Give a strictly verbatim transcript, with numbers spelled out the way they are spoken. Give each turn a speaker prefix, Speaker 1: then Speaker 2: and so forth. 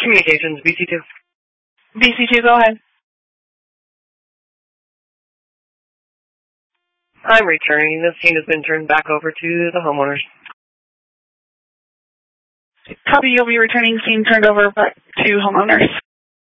Speaker 1: Communications, B C two.
Speaker 2: B C two, go ahead.
Speaker 1: I'm returning. This scene has been turned back over to the homeowners.
Speaker 2: Copy, you'll be returning scene turned over back to homeowners.